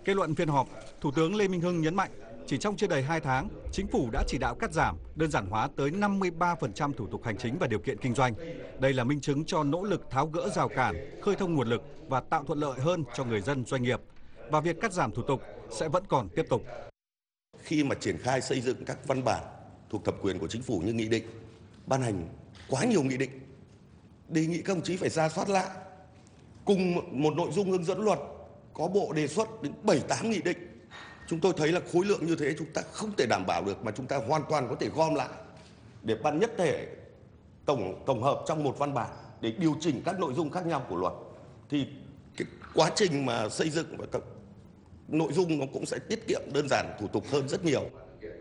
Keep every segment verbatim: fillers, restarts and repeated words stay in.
Kết luận phiên họp, Thủ tướng Lê Minh Hưng nhấn mạnh, chỉ trong chưa đầy hai tháng, Chính phủ đã chỉ đạo cắt giảm, đơn giản hóa tới năm mươi ba phần trăm thủ tục hành chính và điều kiện kinh doanh. Đây là minh chứng cho nỗ lực tháo gỡ rào cản, khơi thông nguồn lực và tạo thuận lợi hơn cho người dân doanh nghiệp. Và việc cắt giảm thủ tục sẽ vẫn còn tiếp tục. Khi mà triển khai xây dựng các văn bản thuộc thẩm quyền của Chính phủ như nghị định, ban hành quá nhiều nghị định, đề nghị các đồng chí phải ra soát lại. Cùng một nội dung hướng dẫn luật, có bộ đề xuất đến bảy tám nghị định. Chúng tôi thấy là khối lượng như thế chúng ta không thể đảm bảo được, mà chúng ta hoàn toàn có thể gom lại để ban nhất thể tổng tổng hợp trong một văn bản để điều chỉnh các nội dung khác nhau của luật. Thì cái quá trình mà xây dựng và nội dung nó cũng sẽ tiết kiệm, đơn giản thủ tục hơn rất nhiều.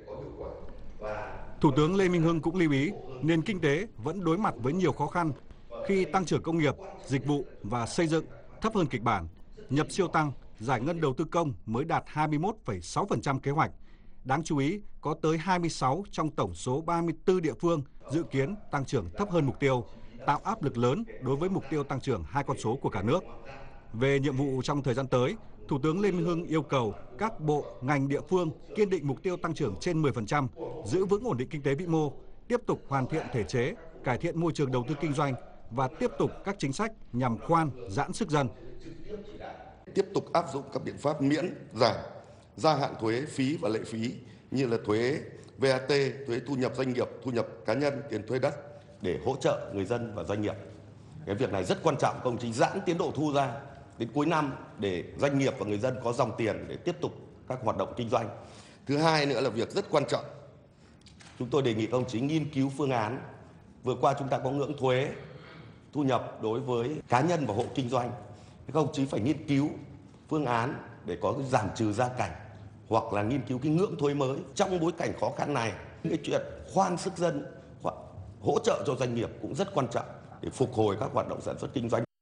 Thủ tướng Lê Minh Hưng cũng lưu ý, nền kinh tế vẫn đối mặt với nhiều khó khăn khi tăng trưởng công nghiệp, dịch vụ và xây dựng thấp hơn kịch bản, nhập siêu tăng, giải ngân đầu tư công mới đạt hai mươi mốt phẩy sáu phần trăm kế hoạch. Đáng chú ý, có tới hai mươi sáu trong tổng số ba mươi tư địa phương dự kiến tăng trưởng thấp hơn mục tiêu, tạo áp lực lớn đối với mục tiêu tăng trưởng hai con số của cả nước. Về nhiệm vụ trong thời gian tới, Thủ tướng Lê Minh Hưng yêu cầu các bộ, ngành địa phương kiên định mục tiêu tăng trưởng trên mười phần trăm, giữ vững ổn định kinh tế vĩ mô, tiếp tục hoàn thiện thể chế, cải thiện môi trường đầu tư kinh doanh và tiếp tục các chính sách nhằm khoan giãn sức dân. Tiếp tục áp dụng các biện pháp miễn, giảm, gia hạn thuế, phí và lệ phí như là thuế vê a tê, thuế thu nhập doanh nghiệp, thu nhập cá nhân, tiền thuê đất để hỗ trợ người dân và doanh nghiệp. Cái việc này rất quan trọng, công chí giãn tiến độ thu ra đến cuối năm để doanh nghiệp và người dân có dòng tiền để tiếp tục các hoạt động kinh doanh. Thứ hai nữa là việc rất quan trọng, chúng tôi đề nghị các đồng chí nghiên cứu phương án. Vừa qua chúng ta có ngưỡng thuế thu nhập đối với cá nhân và hộ kinh doanh. Các đồng chí phải nghiên cứu phương án để có cái giảm trừ gia cảnh hoặc là nghiên cứu cái ngưỡng thuế mới trong bối cảnh khó khăn này. Cái chuyện khoan sức dân, hỗ trợ cho doanh nghiệp cũng rất quan trọng để phục hồi các hoạt động sản xuất kinh doanh.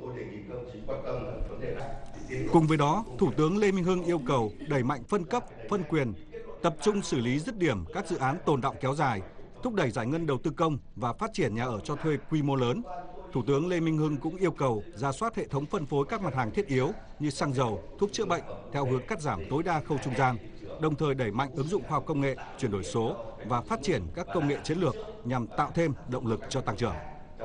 Cùng với đó, Thủ tướng Lê Minh Hưng yêu cầu đẩy mạnh phân cấp, phân quyền, tập trung xử lý dứt điểm các dự án tồn đọng kéo dài, thúc đẩy giải ngân đầu tư công và phát triển nhà ở cho thuê quy mô lớn. Thủ tướng Lê Minh Hưng cũng yêu cầu rà soát hệ thống phân phối các mặt hàng thiết yếu như xăng dầu, thuốc chữa bệnh theo hướng cắt giảm tối đa khâu trung gian, đồng thời đẩy mạnh ứng dụng khoa học công nghệ, chuyển đổi số và phát triển các công nghệ chiến lược nhằm tạo thêm động lực cho tăng trưởng.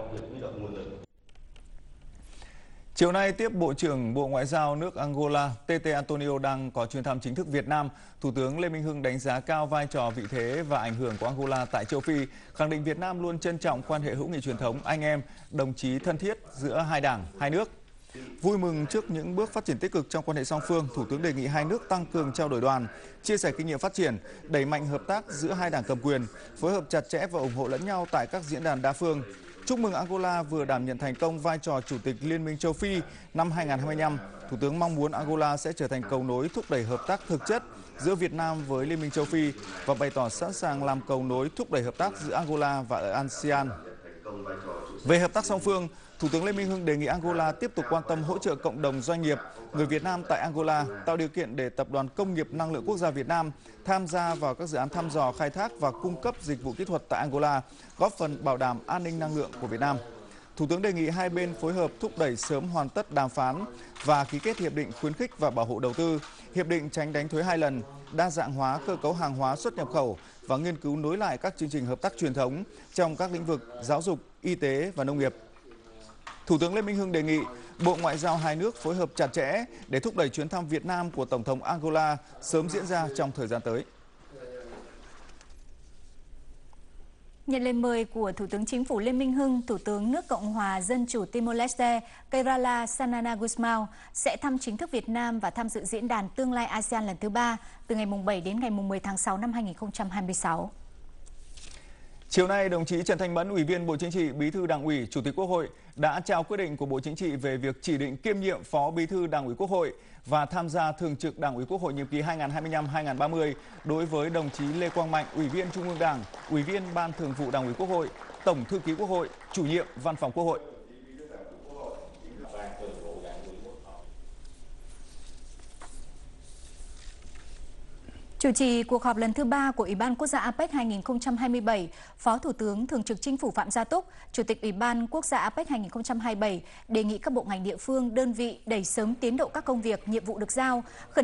Chiều nay, tiếp Bộ trưởng Bộ Ngoại giao nước Angola Tete Antonio đang có chuyến thăm chính thức Việt Nam. Thủ tướng Lê Minh Hưng đánh giá cao vai trò, vị thế và ảnh hưởng của Angola tại châu Phi, khẳng định Việt Nam luôn trân trọng quan hệ hữu nghị truyền thống, anh em, đồng chí thân thiết giữa hai đảng, hai nước. Vui mừng trước những bước phát triển tích cực trong quan hệ song phương, Thủ tướng đề nghị hai nước tăng cường trao đổi đoàn, chia sẻ kinh nghiệm phát triển, đẩy mạnh hợp tác giữa hai đảng cầm quyền, phối hợp chặt chẽ và ủng hộ lẫn nhau tại các diễn đàn đa phương. Chúc mừng Angola vừa đảm nhận thành công vai trò Chủ tịch Liên minh châu Phi năm hai nghìn không trăm hai mươi lăm. Thủ tướng mong muốn Angola sẽ trở thành cầu nối thúc đẩy hợp tác thực chất giữa Việt Nam với Liên minh châu Phi và bày tỏ sẵn sàng làm cầu nối thúc đẩy hợp tác giữa Angola và a sê an. Về hợp tác song phương, Thủ tướng Lê Minh Hưng đề nghị Angola tiếp tục quan tâm hỗ trợ cộng đồng doanh nghiệp người Việt Nam tại Angola, tạo điều kiện để Tập đoàn Công nghiệp Năng lượng Quốc gia Việt Nam tham gia vào các dự án thăm dò, khai thác và cung cấp dịch vụ kỹ thuật tại Angola, góp phần bảo đảm an ninh năng lượng của Việt Nam. Thủ tướng đề nghị hai bên phối hợp thúc đẩy sớm hoàn tất đàm phán và ký kết hiệp định khuyến khích và bảo hộ đầu tư, hiệp định tránh đánh thuế hai lần, đa dạng hóa cơ cấu hàng hóa xuất nhập khẩu và nghiên cứu nối lại các chương trình hợp tác truyền thống trong các lĩnh vực giáo dục, y tế và nông nghiệp. Thủ tướng Lê Minh Hưng đề nghị Bộ Ngoại giao hai nước phối hợp chặt chẽ để thúc đẩy chuyến thăm Việt Nam của Tổng thống Angola sớm diễn ra trong thời gian tới. Nhận lời mời của Thủ tướng Chính phủ Lê Minh Hưng, Thủ tướng nước Cộng hòa Dân chủ Timor-Leste Keirala Sanana Gusmao sẽ thăm chính thức Việt Nam và tham dự diễn đàn tương lai a sê an lần thứ ba từ ngày bảy đến ngày mười tháng sáu năm hai nghìn không trăm hai mươi sáu. Chiều nay, đồng chí Trần Thanh Mẫn, Ủy viên Bộ Chính trị, Bí thư Đảng ủy, Chủ tịch Quốc hội đã trao quyết định của Bộ Chính trị về việc chỉ định kiêm nhiệm Phó Bí thư Đảng ủy Quốc hội và tham gia Thường trực Đảng ủy Quốc hội nhiệm kỳ hai nghìn không trăm hai mươi lăm đến hai nghìn không trăm ba mươi đối với đồng chí Lê Quang Mạnh, Ủy viên Trung ương Đảng, Ủy viên Ban Thường vụ Đảng ủy Quốc hội, Tổng thư ký Quốc hội, Chủ nhiệm Văn phòng Quốc hội. Chủ trì cuộc họp lần thứ ba của Ủy ban Quốc gia a pếch hai nghìn không trăm hai mươi bảy, Phó Thủ tướng Thường trực Chính phủ Phạm Gia Túc, Chủ tịch Ủy ban Quốc gia a pếch hai nghìn không trăm hai mươi bảy đề nghị các bộ ngành địa phương, đơn vị đẩy sớm tiến độ các công việc, nhiệm vụ được giao, khẩn